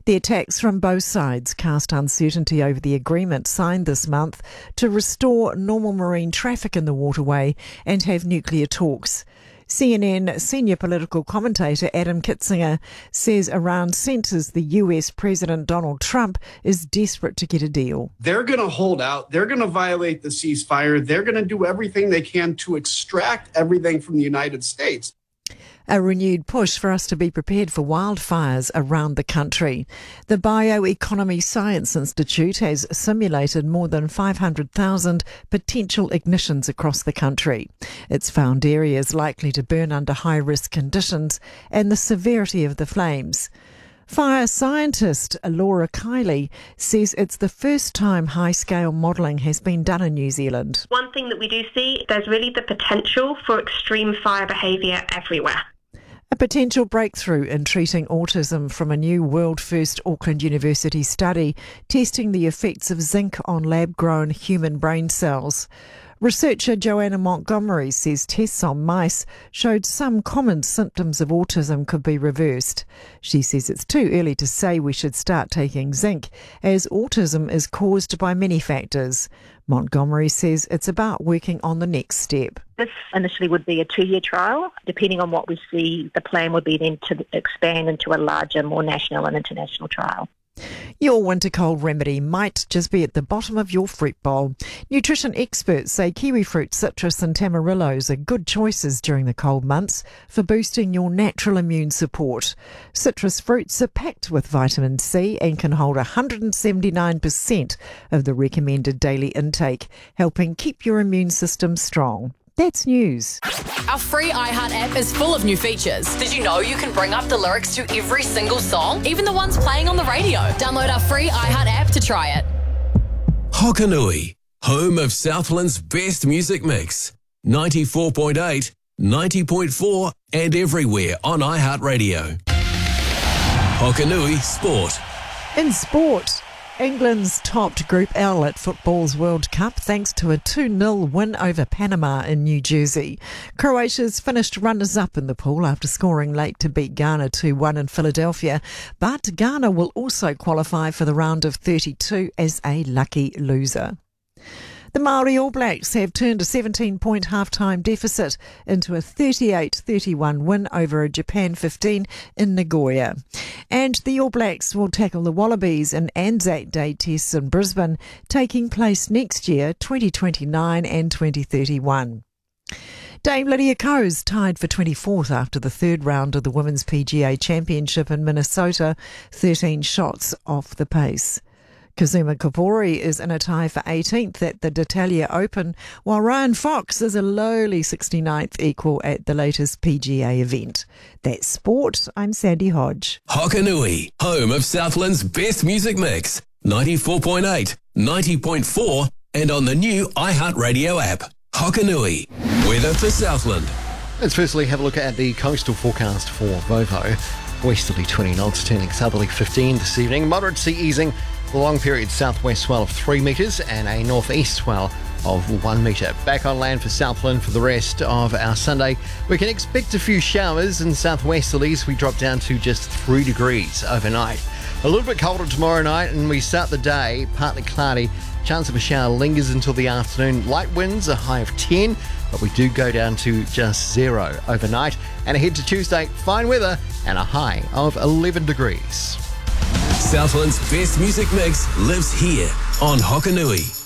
The attacks from both sides cast uncertainty over the agreement signed this month to restore normal marine traffic in the waterway and have nuclear talks. CNN senior political commentator Adam Kitzinger says Iran senses the US President Donald Trump is desperate to get a deal. They're going to hold out. They're going to violate the ceasefire. They're going to do everything they can to extract everything from the United States. A renewed push for us to be prepared for wildfires around the country. The Bioeconomy Science Institute has simulated more than 500,000 potential ignitions across the country. It's found areas likely to burn under high-risk conditions and the severity of the flames. Fire scientist Laura Kiley says it's the first time high-scale modelling has been done in New Zealand. One thing that we do see, there's really the potential for extreme fire behaviour everywhere. A potential breakthrough in treating autism from a new world-first Auckland University study testing the effects of zinc on lab-grown human brain cells. Researcher Joanna Montgomery says tests on mice showed some common symptoms of autism could be reversed. She says it's too early to say we should start taking zinc, as autism is caused by many factors. Montgomery says it's about working on the next step. This initially would be a 2-year trial. Depending on what we see, the plan would be then to expand into a larger, more national and international trial. Your winter cold remedy might just be at the bottom of your fruit bowl. Nutrition experts say kiwi fruit, citrus and tamarillos are good choices during the cold months for boosting your natural immune support. Citrus fruits are packed with vitamin C and can hold 179% of the recommended daily intake, helping keep your immune system strong. That's news. Our free iHeart app is full of new features. Did you know you can bring up the lyrics to every single song, even the ones playing on the radio? Download our free iHeart app to try it. Hokanui, home of Southland's best music mix. 94.8, 90.4 and everywhere on iHeartRadio. Hokanui Sport. In sport, England's topped Group L at football's World Cup thanks to a 2-0 win over Panama in New Jersey. Croatia's finished runners-up in the pool after scoring late to beat Ghana 2-1 in Philadelphia, but Ghana will also qualify for the round of 32 as a lucky loser. The Māori All Blacks have turned a 17-point half-time deficit into a 38-31 win over a Japan 15 in Nagoya. And the All Blacks will tackle the Wallabies in Anzac Day tests in Brisbane, taking place next year, 2029 and 2031. Dame Lydia Ko's tied for 24th after the third round of the Women's PGA Championship in Minnesota, 13 shots off the pace. Kazuma Kapori is in a tie for 18th at the D'Italia Open, while Ryan Fox is a lowly 69th equal at the latest PGA event. That's sport. I'm Sandy Hodge. Hokanui, home of Southland's best music mix. 94.8, 90.4 and on the new iHeartRadio app. Hokanui, weather for Southland. Let's firstly have a look at the coastal forecast for Vovo. Westerly 20 knots, turning southerly 15 this evening. Moderate sea easing. The long period southwest swell of 3 metres and a northeast swell of 1 metre. Back on land for Southland for the rest of our Sunday. We can expect a few showers in southwesterlies. We drop down to just 3 degrees overnight. A little bit colder tomorrow night, and we start the day partly cloudy. Chance of a shower lingers until the afternoon. Light winds, a high of 10, but we do go down to just 0 overnight. And ahead to Tuesday, fine weather and a high of 11 degrees. Southland's best music mix lives here on Hokanui.